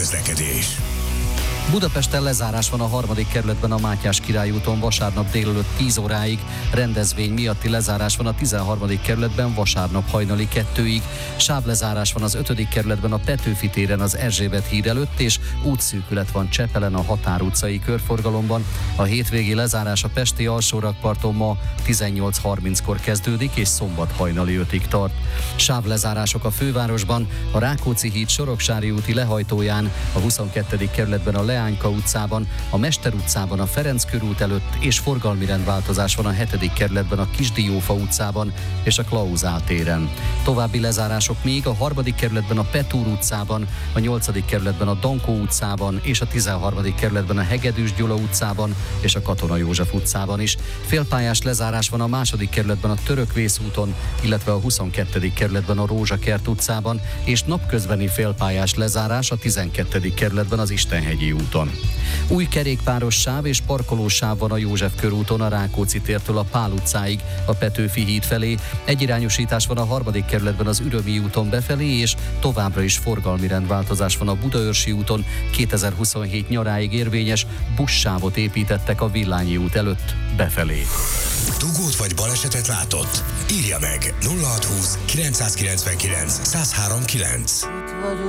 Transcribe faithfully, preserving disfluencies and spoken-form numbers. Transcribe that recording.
közlekedés. Budapesten lezárás van a harmadik kerületben a Mátyás Király úton vasárnap délelőtt tíz óráig, rendezvény miatti lezárás van a tizenharmadik kerületben vasárnap hajnali kettőig, sávlezárás van az ötödik kerületben a Petőfi téren az Erzsébet híd előtt, és útszűkület van Csepelen a Határ utcai körforgalomban. A hétvégi lezárás a pesti alsórakparton ma tizennyolc harminckor kezdődik, és szombat hajnali ötig tart. Sávlezárások a fővárosban, a Rákóczi híd Soroksári úti lehajtóján, a huszonkettedik kerületben a Leányka utcában, a Mester utcában a Ferenc körút előtt, és forgalmi rendváltozás van a hetedik kerületben a Kisdiófa utcában és a Klauzál téren. További lezárások még a harmadik kerületben a Petúr utcában, a nyolcadik kerületben a Dankó utcában és a tizenharmadik kerületben a Hegedűs Gyula utcában és a Katona József utcában is. Félpályás lezárás van a második kerületben a Törökvész úton, illetve a huszonkettedik kerületben a Rózsakert utcában, és napközbeni félpályás lezárás a tizenkettedik kerületben az Istenhegyi úton. Új kerékpáros sáv és parkolós sáv van a József körúton a Rákóczi tértől a Pál utcáig, a Petőfi híd felé. Egyirányosítás van a harmadik kerületben az Ürömi úton befelé, és továbbra is forgalmi rendváltozás van a Budaörsi úton. kétezer-huszonhét nyaráig érvényes buszsávot építettek a Villányi út előtt befelé. Dugót vagy balesetet látott? Írja meg nulla hatszázhúsz kilencszázkilencvenkilenc százhárom kilenc.